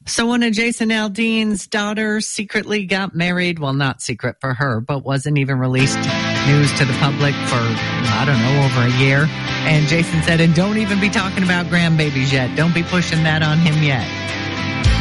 So one of Jason Aldean's daughters secretly got married. Well, not secret for her, but wasn't even released news to the public for, I don't know, over a year. And Jason said, and don't even be talking about grandbabies yet. Don't be pushing that on him yet.